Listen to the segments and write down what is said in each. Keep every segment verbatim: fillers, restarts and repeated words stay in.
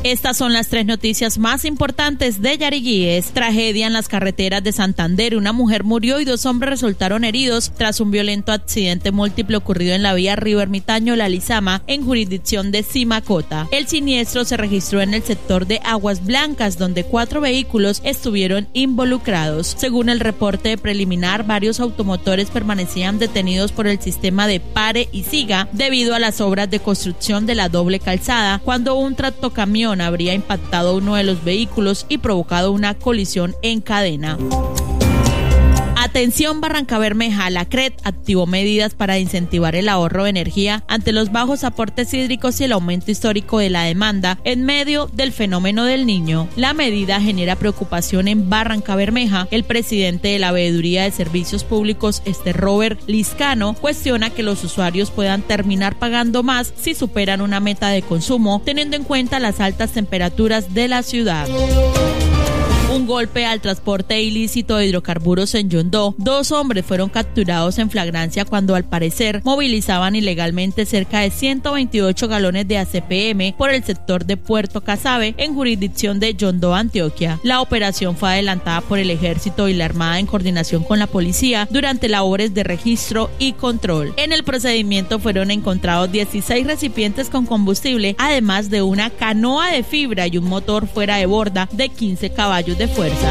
Estas son las tres noticias más importantes de Yariguíes. Tragedia en las carreteras de Santander. Una mujer murió y dos hombres resultaron heridos tras un violento accidente múltiple ocurrido en la vía Río Ermitaño-La Lizama, en jurisdicción de Simacota. El siniestro se registró en el sector de Aguas Blancas, donde cuatro vehículos estuvieron involucrados. Según el reporte preliminar, varios automotores permanecían detenidos por el sistema de pare y siga debido a las obras de construcción de la doble calzada, cuando un tractocamión habría impactado uno de los vehículos y provocado una colisión en cadena. Atención Barrancabermeja, la C R E T activó medidas para incentivar el ahorro de energía ante los bajos aportes hídricos y el aumento histórico de la demanda en medio del fenómeno del Niño. La medida genera preocupación en Barrancabermeja. El presidente de la Veeduría de Servicios Públicos, este Robert Liscano, cuestiona que los usuarios puedan terminar pagando más si superan una meta de consumo, teniendo en cuenta las altas temperaturas de la ciudad. Un golpe al transporte ilícito de hidrocarburos en Yondó. Dos hombres fueron capturados en flagrancia cuando al parecer movilizaban ilegalmente cerca de ciento veintiocho galones de A C P M por el sector de Puerto Casabe, en jurisdicción de Yondó, Antioquia. La operación fue adelantada por el Ejército y la Armada en coordinación con la policía durante labores de registro y control. En el procedimiento fueron encontrados dieciséis recipientes con combustible, además de una canoa de fibra y un motor fuera de borda de quince caballos de fuerza.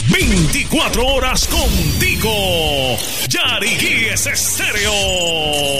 veinticuatro horas contigo. Yariguíes Estéreo.